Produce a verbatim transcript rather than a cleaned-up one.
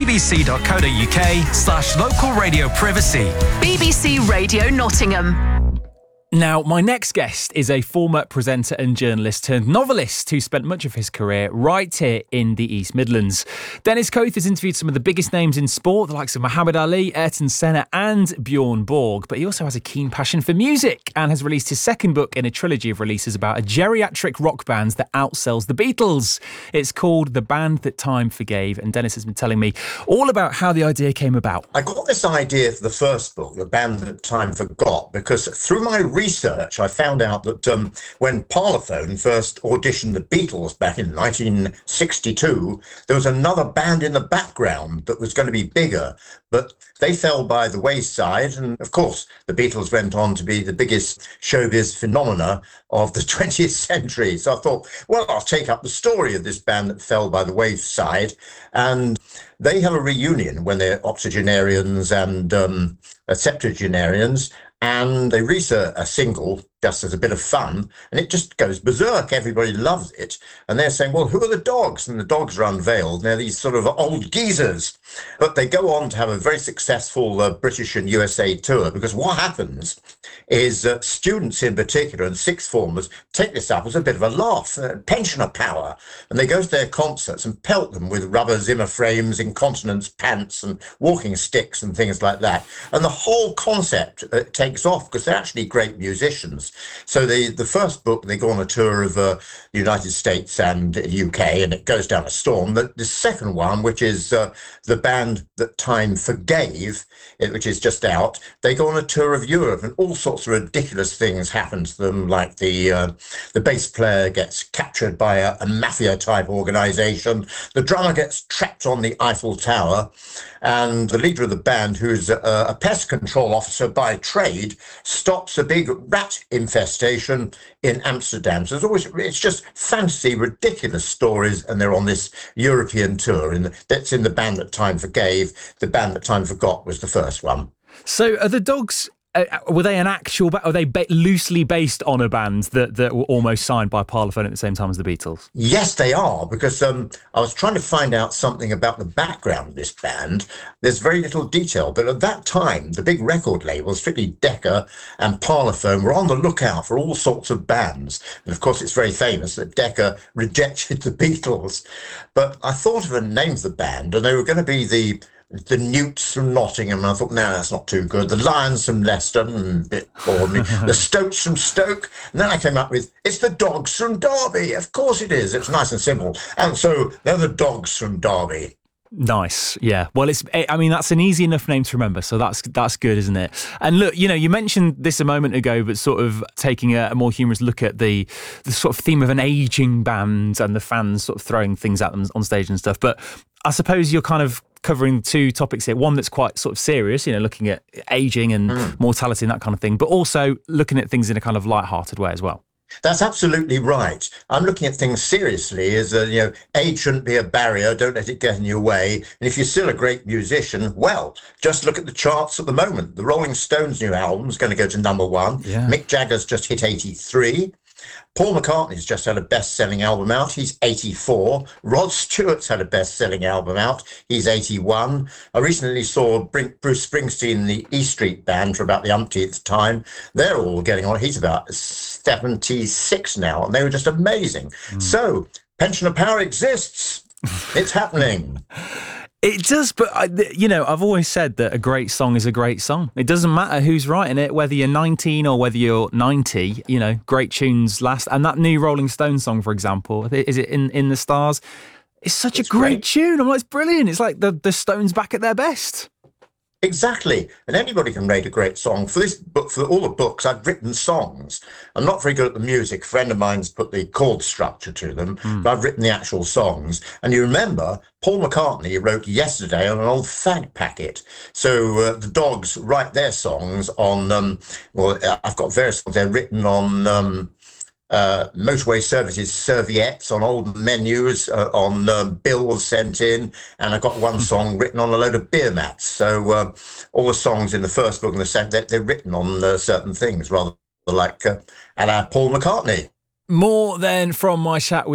bbc.co.uk slash local radio privacy. B B C Radio Nottingham. Now, my next guest is a former presenter and journalist turned novelist who spent much of his career right here in the East Midlands. Dennis Coath has interviewed some of the biggest names in sport, the likes of Muhammad Ali, Ayrton Senna and Bjorn Borg, but he also has a keen passion for music and has released his second book in a trilogy of releases about a geriatric rock band that outsells the Beatles. It's called The Band That Time Forgave, and Dennis has been telling me all about how the idea came about. I got this idea for the first book, The Band That Time Forgot, because through my research, I found out that um, when Parlophone first auditioned the Beatles back in nineteen sixty-two, there was another band in the background that was going to be bigger, but they fell by the wayside. And of course, the Beatles went on to be the biggest showbiz phenomena of the twentieth century. So I thought, well, I'll take up the story of this band that fell by the wayside. And they have a reunion when they're octogenarians and um, septuagenarians. And they release a, a single just as a bit of fun, and it just goes berserk. Everybody loves it. And they're saying, well, who are the Dogs? And the Dogs are unveiled. They're these sort of old geezers. But they go on to have a very successful uh, British and U S A tour, because what happens is uh, students in particular and sixth formers take this up as a bit of a laugh, uh, pensioner power. And they go to their concerts and pelt them with rubber Zimmer frames, incontinence pants and walking sticks and things like that. And the whole concept uh, takes off because they're actually great musicians. So the, the first book, they go on a tour of uh, the United States and U K, and it goes down a storm. The, the second one, which is uh, The Band That Time Forgave, which is just out, they go on a tour of Europe, and all sorts of ridiculous things happen to them, like the uh, the bass player gets captured by a, a mafia-type organisation, the drummer gets trapped on the Eiffel Tower, and the leader of the band, who's a, a pest control officer by trade, stops a big rat infestation in Amsterdam. So it's always, it's just fantasy, ridiculous stories, and they're on this European tour, and that's in The Band That Time Forgave. The Band That Time Forgot was the first one. So are the Dogs, uh, were they an actual, ba- are they ba- loosely based on a band that, that were almost signed by Parlophone at the same time as the Beatles? Yes, they are, because um, I was trying to find out something about the background of this band. There's very little detail, but at that time, the big record labels, Strictly Decca and Parlophone, were on the lookout for all sorts of bands. And of course, it's very famous that Decca rejected the Beatles. But I thought of a name for the band, and they were going to be the the Newts from Nottingham, and I thought, no, that's not too good. The Lions from Leicester, and a bit bored me. The Stoats from Stoke, and then I came up with, it's the Dogs from Derby. Of course it is. It's nice and simple. And so they're the Dogs from Derby. Nice, yeah. Well, it's, I mean, that's an easy enough name to remember, so that's that's good, isn't it? And look, you know, you mentioned this a moment ago, but sort of taking a, a more humorous look at the the sort of theme of an ageing band and the fans sort of throwing things at them on stage and stuff. But I suppose you're kind of covering two topics here. One that's quite sort of serious, you know, looking at ageing and mm. mortality and that kind of thing, but also looking at things in a kind of light-hearted way as well. That's absolutely right. I'm looking at things seriously as, a, you know, age shouldn't be a barrier. Don't let it get in your way. And if you're still a great musician, well, just look at the charts at the moment. The Rolling Stones' new album is going to go to number one. Yeah. Mick Jagger's just hit eighty-three. Paul McCartney's just had a best-selling album out. He's eighty-four. Rod Stewart's had a best-selling album out. He's eighty-one. I recently saw Bruce Springsteen and the E Street Band for about the umpteenth time. They're all getting on. He's about seventy-six now, and they were just amazing. Mm. So, pensioner power exists. It's happening. It does, but, I, you know, I've always said that a great song is a great song. It doesn't matter who's writing it, whether you're nineteen or whether you're ninety, you know, great tunes last. And that new Rolling Stones song, for example, is it In In the Stars? It's such it's a great, great tune. I'm like, it's brilliant. It's like the, the Stones back at their best. Exactly. And anybody can write a great song. For this book, for all the books, I've written songs. I'm not very good at the music. A friend of mine's put the chord structure to them, mm. but I've written the actual songs. And you remember, Paul McCartney wrote Yesterday on an old fag packet. So uh, the Dogs write their songs on, um, well, I've got various songs. They're written on um, uh, motorway services serviettes, on old menus, uh, on uh, bills sent in, and I've got one song written on a load of beer mats. So uh, all the songs in the first book and the second, they're, they're written on uh, certain things, rather like uh, a la Paul McCartney. More than from my chat with